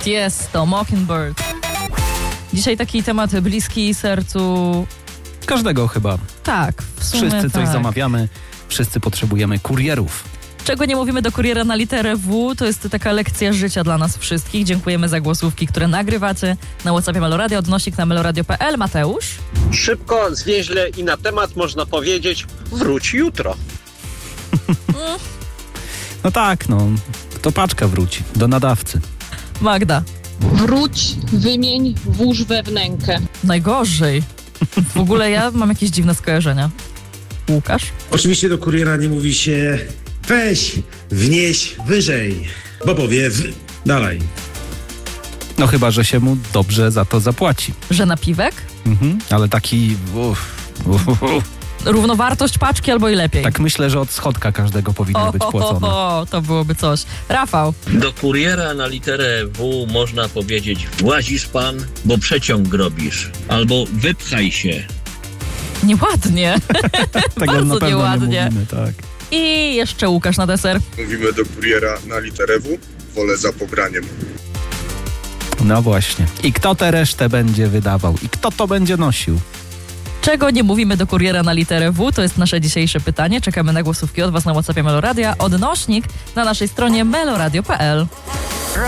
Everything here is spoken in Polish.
Tiesto, Mockingbird. Dzisiaj taki temat bliski sercu każdego chyba. Tak, w sumie Wszyscy coś tak. zamawiamy, wszyscy potrzebujemy kurierów. Czego nie mówimy do kuriera na literę W, to jest taka lekcja życia dla nas wszystkich. Dziękujemy za głosówki, które nagrywacie na WhatsAppie Meloradio, odnośnik na meloradio.pl. Mateusz? Szybko, zwięźle i na temat można powiedzieć: wróć jutro. No tak, to paczka wróci do nadawcy. Magda? Wróć, wymień, włóż we wnękę. Najgorzej. W ogóle ja mam jakieś dziwne skojarzenia. Łukasz? Oczywiście do kuriera nie mówi się weź, wnieś wyżej, bo powie dalej. No chyba, że się mu dobrze za to zapłaci. Że napiwek? Ale taki... Równowartość paczki albo i lepiej. Tak myślę, że od schodka każdego powinno być płacone. To byłoby coś. Rafał? Do kuriera na literę W można powiedzieć: włazisz pan, bo przeciąg robisz. Albo wypchaj się. Nieładnie. Tego Bardzo na pewno nieładnie. nie mówimy, tak. I jeszcze Łukasz na deser. Mówimy do kuriera na literę W, wolę za pobraniem. No właśnie. I kto tę resztę będzie wydawał? I kto to będzie nosił? Czego nie mówimy do kuriera na literę W? To jest nasze dzisiejsze pytanie. Czekamy na głosówki od Was na WhatsAppie Meloradia. Odnośnik na naszej stronie meloradio.pl.